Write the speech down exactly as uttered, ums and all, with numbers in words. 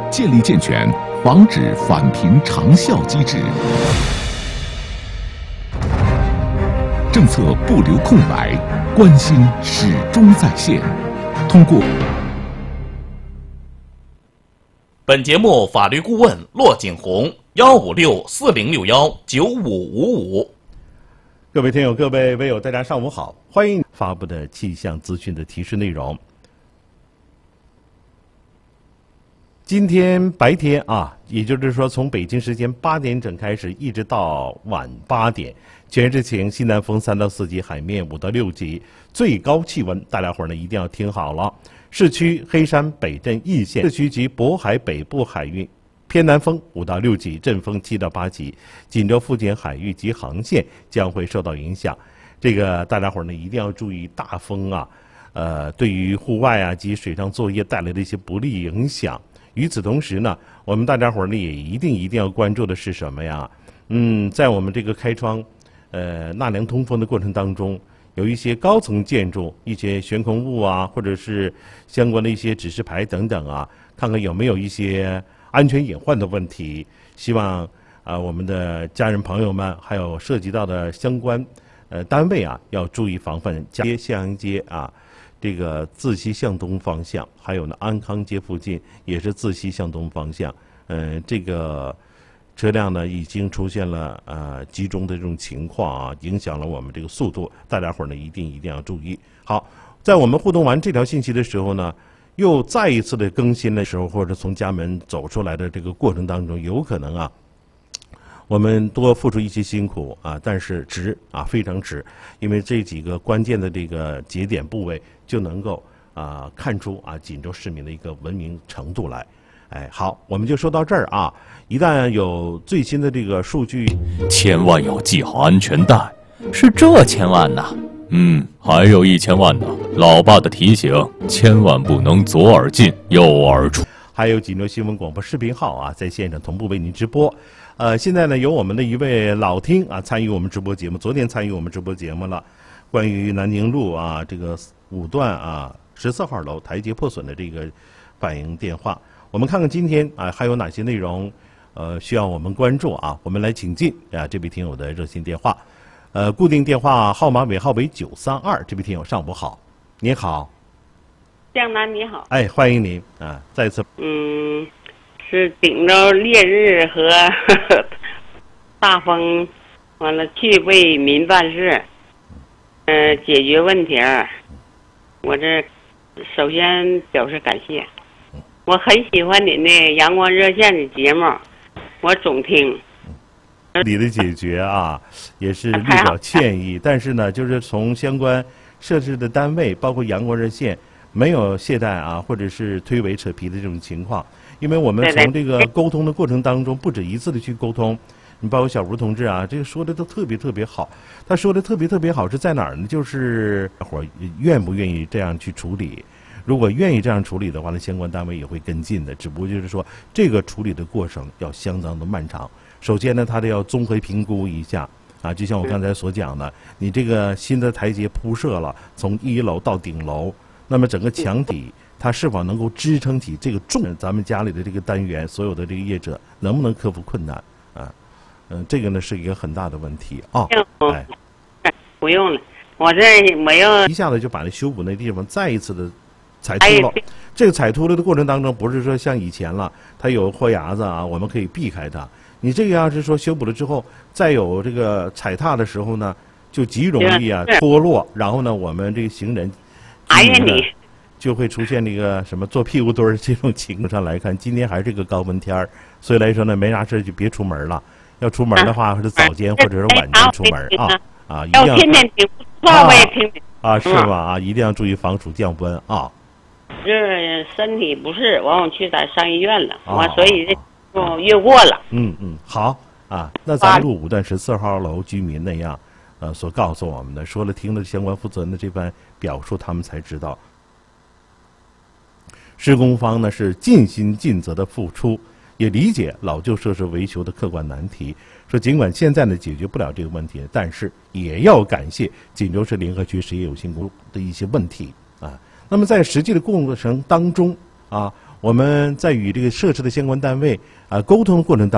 建立健全防止返贫长效机制，政策不留空白，关心始终在线。通过本节目法律顾问骆景红，幺五六四零六幺九五五五。 各位听友、各位微友，大家上午好，欢迎发布的气象资讯的提示内容。今天白天啊，也就是说从北京时间八点整开始，一直到晚八点，全日晴，西南风三到四级，海面五到六级，最高气温，大家伙呢一定要听好了。市区黑山北镇易县、市区及渤海北部海域偏南风五到六级，阵风七到八级，锦州附近海域及航线将会受到影响。这个大家伙呢一定要注意大风啊，呃，对于户外啊及水上作业带来的一些不利影响。与此同时呢，我们大家伙呢也一定一定要关注的是什么呀？嗯，在我们这个开窗、呃纳凉通风的过程当中，有一些高层建筑、一些悬空物啊，或者是相关的一些指示牌等等啊，看看有没有一些安全隐患的问题。希望啊、呃，我们的家人朋友们，还有涉及到的相关呃单位啊，要注意防范。街向阳街啊，这个自西向东方向，还有呢安康街附近也是自西向东方向，呃，这个车辆呢已经出现了呃集中的这种情况啊，影响了我们这个速度，大家伙呢一定一定要注意。好，在我们互动完这条信息的时候呢，又再一次的更新的时候，或者从家门走出来的这个过程当中，有可能啊，我们多付出一些辛苦啊，但是值啊，非常值，因为这几个关键的这个节点部位就能够啊看出啊锦州市民的一个文明程度来。哎，好，我们就说到这儿啊。一旦有最新的这个数据， 千万要系好安全带，是这千万呐。嗯，还有一千万呢。老爸的提醒，千万不能左耳进右耳出。 还有锦州新闻广播视频号啊，在线上同步为您直播。呃，现在呢，有我们的一位老听啊参与我们直播节目，昨天参与我们直播节目了，关于南宁路啊这个五段啊十四号楼台阶破损的这个反映电话。我们看看今天啊还有哪些内容，呃需要我们关注啊？我们来请进啊这位听友的热线电话，呃固定电话号码尾号为九三二，这位听友上午好，您好， 江南你好， 哎欢迎您啊，再次嗯，是顶着烈日和呵呵大风，完了去为民办事，呃解决问题儿，我这首先表示感谢。我很喜欢您的阳光热线的节目，我总听。 你的解决啊，也是略表歉意，但是呢，就是从相关设置的单位，包括阳光热线，没有懈怠啊，或者是推诿扯皮的这种情况。因为我们从这个沟通的过程当中，不止一次的去沟通，你包括小吴同志啊，这个说的都特别特别好。他说的特别特别好是在哪儿呢？就是伙愿不愿意这样去处理。如果愿意这样处理的话呢，相关单位也会跟进的。只不过就是说，这个处理的过程要相当的漫长。首先呢，他得要综合评估一下啊，就像我刚才所讲的，你这个新的台阶铺设了，从一楼到顶楼，那么整个墙体它是否能够支撑起这个重咱们家里的这个单元，所有的这个业者能不能克服困难啊？嗯，这个呢是一个很大的问题啊。哎， 不用了，我这我要一下子就把那修补那地方再一次的踩秃了。这个踩秃了的过程当中，不是说像以前了，它有豁牙子啊，我们可以避开它。你这个要是说修补了之后，再有这个踩踏的时候呢，就极容易啊脱落，然后呢，我们这个行人， 哎呀你， 就会出现这个什么坐屁股墩儿这种情况上来看，今天还是个高温天儿，所以来说呢，没啥事就别出门了。要出门的话，或者早间或者是晚间出门啊啊，一定要天天听，不错我也听啊，是吧？啊，一定要注意防暑降温啊。 这身体不适，完我去咱上医院了，完所以这就越过了。 嗯嗯，好啊，那咱们路五段十四号楼居民那样，呃，所告诉我们的，说了听了相关负责人的这番表述，他们才知道，施工方呢是尽心尽责的付出，也理解老旧设施维修的客观难题。说尽管现在呢解决不了这个问题，但是也要感谢锦州市联合区实业有限公司的一些问题啊。那么在实际的过程当中啊， 我们在与这个设施的相关单位啊沟通过程当中。